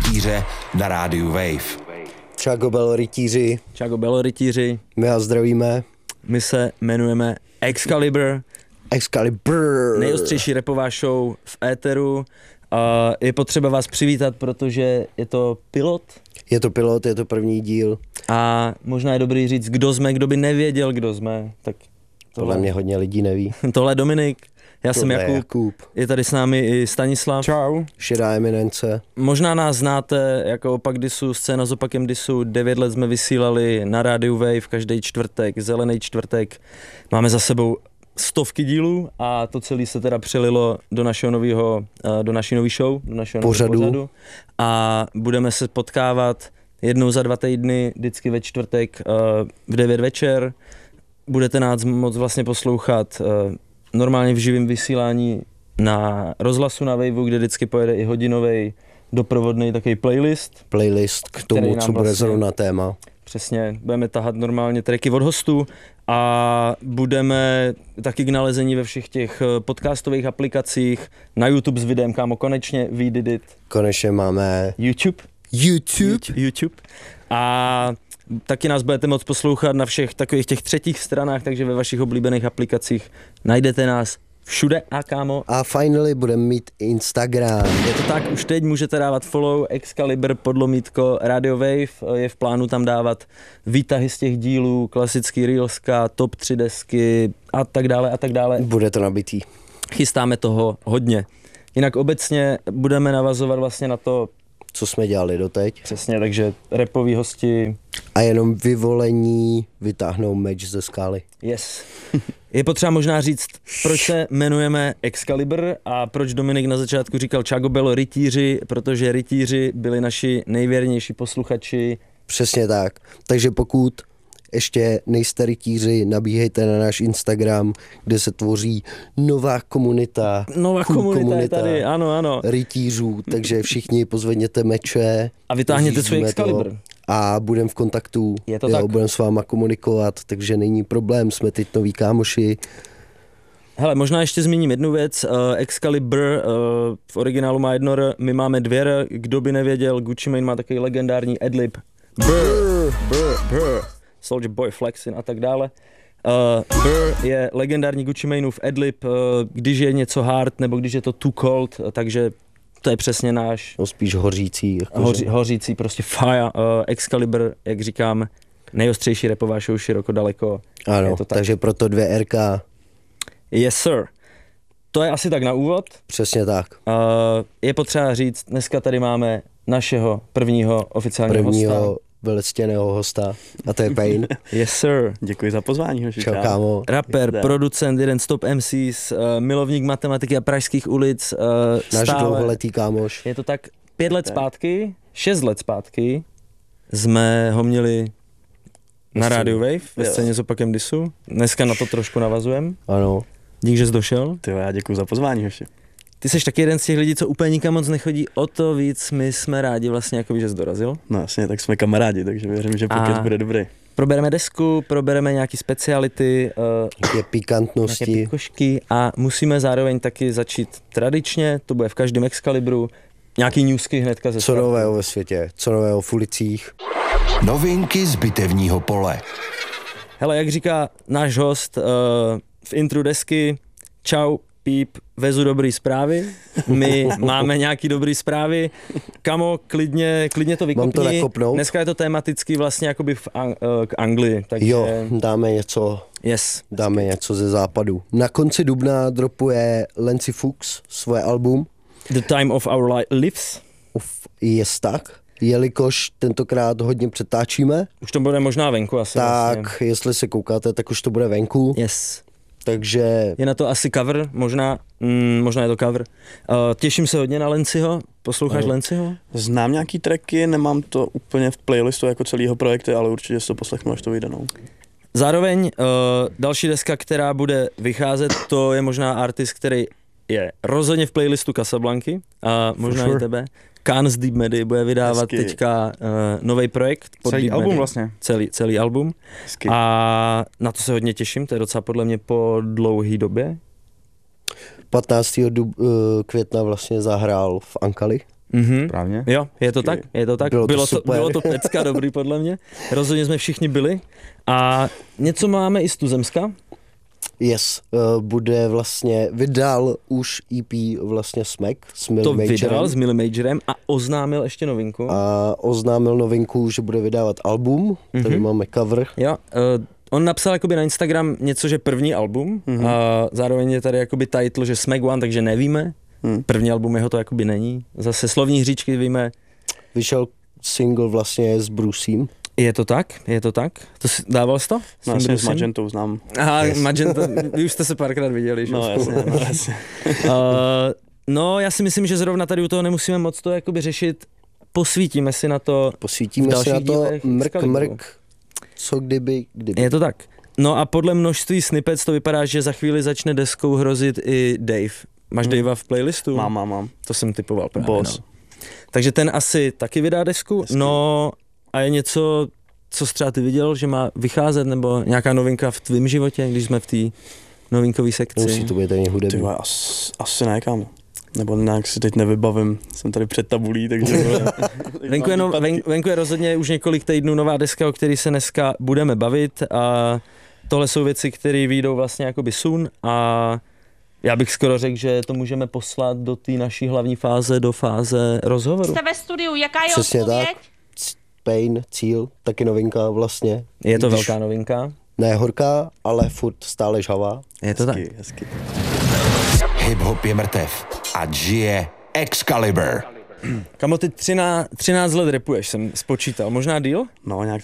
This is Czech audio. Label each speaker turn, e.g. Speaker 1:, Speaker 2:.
Speaker 1: rytíře na rádiu Wave.
Speaker 2: Čago Belo rytíři.
Speaker 3: Čago Belo rytíři.
Speaker 2: My vás zdravíme.
Speaker 3: My se jmenujeme Excalibur.
Speaker 2: Excalibur.
Speaker 3: Nejostřejší rapová show v éteru. Je potřeba vás přivítat, protože je to pilot.
Speaker 2: Je to pilot, je to první díl.
Speaker 3: A možná je dobrý říct, kdo jsme, kdo by nevěděl, kdo jsme. Tak
Speaker 2: tohle mě hodně lidí neví.
Speaker 3: Tohle je Dominik, já jsem
Speaker 2: tohle
Speaker 3: Jakub. Je tady s námi i Stanislav.
Speaker 4: Čau.
Speaker 2: Šedá eminence.
Speaker 3: Možná nás znáte jako Opak disu, scéna s opakem disu. 9 let jsme vysílali na rádiu Wave každý čtvrtek, zelený čtvrtek. Máme za sebou stovky dílů a to celé se teda přelilo do našeho nového, do naší nový show, do našeho pořadu. A budeme se potkávat jednou za 2 týdny, vždycky ve čtvrtek v 9 večer. Budete nás moc vlastně poslouchat normálně v živém vysílání na rozhlasu na Waveu, kde vždycky pojede i hodinový doprovodný takový playlist.
Speaker 2: Playlist k tomu, co bude zrovna téma.
Speaker 3: Přesně, budeme tahat normálně tracky od hostů a budeme taky k nalezení ve všech těch podcastových aplikacích, na YouTube s videem, kámo, konečně we did it.
Speaker 2: Konečně máme YouTube.
Speaker 3: A taky nás budete moct poslouchat na všech takových těch třetích stranách, takže ve vašich oblíbených aplikacích najdete nás všude a kámo.
Speaker 2: A finally budeme mít Instagram.
Speaker 3: Je to tak, už teď můžete dávat follow Excalibur _ Radio Wave, je v plánu tam dávat výtahy z těch dílů, klasický reelska, top 3 desky a tak dále a tak dále.
Speaker 2: Bude to nabitý.
Speaker 3: Chystáme toho hodně. Jinak obecně budeme navazovat vlastně na to,
Speaker 2: co jsme dělali doteď.
Speaker 3: Přesně, takže rapoví hosti.
Speaker 2: A jenom vyvolení vytáhnou meč ze skály.
Speaker 3: Yes. Je potřeba možná říct, proč se jmenujeme Excalibur a proč Dominik na začátku říkal Čago Belo rytíři, protože rytíři byli naši nejvěrnější posluchači.
Speaker 2: Přesně tak. Takže pokud ještě nejste rytíři, nabíhejte na náš Instagram, kde se tvoří nová komunita.
Speaker 3: Nová komunita je tady, ano.
Speaker 2: Rytířů, takže všichni pozvedněte meče.
Speaker 3: A vytáhněte svůj Excalibur.
Speaker 2: A budeme v kontaktu, budeme s váma komunikovat, takže není problém, jsme teď noví kámoši.
Speaker 3: Hele, možná ještě zmíním jednu věc, Excalibur v originálu má 1 R, my máme 2 R, kdo by nevěděl, Gucci Mane má takový legendární adlib. Brr. Soulja Boy, Flexin a tak dále. Brr je legendární Gucci Maneův adlib, když je něco hard nebo když je to too cold, takže to je přesně náš.
Speaker 2: No spíš hořící.
Speaker 3: Hořící, prostě fire. Excalibur, jak říkám, nejostřejší rapová show široko daleko.
Speaker 2: Ano, takže proto 2 RK.
Speaker 3: Yes sir. To je asi tak na úvod.
Speaker 2: Přesně tak.
Speaker 3: Je potřeba říct, dneska tady máme našeho prvního oficiálního hosta.
Speaker 2: Velectěného hosta, a to je Pain.
Speaker 3: Yes sir.
Speaker 4: Děkuji za pozvání, hoši.
Speaker 2: Čau, kámo.
Speaker 3: Rapper, producent, jeden z top MCs, milovník matematiky a pražských ulic.
Speaker 2: Náš dlouholetý kámoš.
Speaker 3: Je to tak 5 let zpátky, 6 let zpátky jsme ho měli na rádiu Wave, ve scéně s opakem disu. Dneska na to trošku navazujeme.
Speaker 2: Ano.
Speaker 3: Dík, že jsi došel.
Speaker 4: Ty já děkuji za pozvání, hoši.
Speaker 3: Ty jsi taky jeden z těch lidí, co úplně nikam moc nechodí, o to víc my jsme rádi vlastně, jakoby, že jsi dorazil.
Speaker 4: No jasně, tak jsme kamarádi, takže věřím, že pokec bude dobrý.
Speaker 3: Probereme desku, probereme nějaký speciality,
Speaker 2: nějaké pikantnosti,
Speaker 3: nějaké pikošky a musíme zároveň taky začít tradičně, to bude v každém Excalibru, nějaký newsky hnedka ze
Speaker 2: Co nového ve světě, co nového v ulicích.
Speaker 1: Novinky z bitevního pole.
Speaker 3: Hele, jak říká náš host v intru desky, čau, píp, vezu dobrý zprávy, my máme nějaký dobrý zprávy, kamo, klidně to vykopni.
Speaker 2: Mám to nakopnout?
Speaker 3: Dneska je to tematický vlastně jakoby k Anglii, takže...
Speaker 2: Jo, dáme něco ze západu. Na konci dubna dropuje Lancy Fuchs svoje album.
Speaker 3: The Time of Our Lives.
Speaker 2: Jest tak, jelikož tentokrát hodně přetáčíme.
Speaker 3: Už to bude možná venku asi.
Speaker 2: Tak,
Speaker 3: vlastně.
Speaker 2: Jestli se koukáte, tak už to bude venku.
Speaker 3: Yes.
Speaker 2: Takže...
Speaker 3: Je na to asi cover, možná je to cover. Těším se hodně na Lancyho. Posloucháš Lancyho?
Speaker 4: Znám nějaký tracky, nemám to úplně v playlistu jako celýho projektu, ale určitě si to poslechnu, až to vyjde. No.
Speaker 3: Zároveň další deska, která bude vycházet, to je možná artist, který je rozhodně v playlistu Casablanky a možná i tebe. Khan z Deep Medy bude vydávat teďka nový projekt.
Speaker 4: Celý album vlastně.
Speaker 3: Celý album. Hezky. A na to se hodně těším, to je docela podle mě po dlouhý době.
Speaker 2: 15. května vlastně zahrál v Ankali.
Speaker 5: Správně?
Speaker 3: Jo, je to tak. Bylo to pecka dobrý podle mě. Rozhodně jsme všichni byli. A něco máme i z Tuzemska.
Speaker 2: Yes, bude vlastně, vydal už EP vlastně Smek s Millie Majorem.
Speaker 3: Vydal s Millie Majorem a oznámil ještě novinku.
Speaker 2: A oznámil novinku, že bude vydávat album, tady máme cover.
Speaker 3: Jo, on napsal jakoby na Instagram něco, že první album, a zároveň je tady jakoby title, že Smek One, takže nevíme. První album jeho to jakoby není. Zase slovní hříčky víme.
Speaker 2: Vyšel single vlastně s Brucem.
Speaker 3: Je to tak? Dával jsi to?
Speaker 4: No, jasně, s Magentou znám.
Speaker 3: Aha, yes. Magenta, vy už jste se párkrát viděli, že?
Speaker 4: No jasně.
Speaker 3: No, já si myslím, že zrovna tady u toho nemusíme moc to jakoby řešit. Posvítíme si na to
Speaker 2: mrk, co kdyby.
Speaker 3: Je to tak. No a podle množství snippets to vypadá, že za chvíli začne deskou hrozit i Dave. Máš Davea v playlistu?
Speaker 4: Mám.
Speaker 3: To jsem typoval právě.
Speaker 4: Boss.
Speaker 3: No. Takže ten asi taky vydá desku. No a je něco, co jsi třeba ty viděl, že má vycházet, nebo nějaká novinka v tvém životě, když jsme v té novinkové sekci?
Speaker 2: Musí to být ani hudební.
Speaker 4: Asi ne, kámo. Nebo nějak si teď nevybavím, jsem tady před tabulí, takže...
Speaker 3: venku je rozhodně už několik týdnů nová deska, o který se dneska budeme bavit a tohle jsou věci, které vyjdou vlastně jakoby soon a já bych skoro řekl, že to můžeme poslat do té naší hlavní fáze, do fáze rozhovoru.
Speaker 6: Jste ve studiu, jaká je
Speaker 2: přesně
Speaker 6: odpověď?
Speaker 2: Tak. Pain, Cíl, taky novinka vlastně.
Speaker 3: Je to velká novinka?
Speaker 2: Ne horká, ale furt stále žhavá.
Speaker 3: Je to
Speaker 4: hezky,
Speaker 3: tak.
Speaker 4: Hezky.
Speaker 1: Hip-hop je mrtev a žije Excalibur.
Speaker 3: Kamo, ty 13 let rapuješ, jsem spočítal, možná díl?
Speaker 4: No, nějak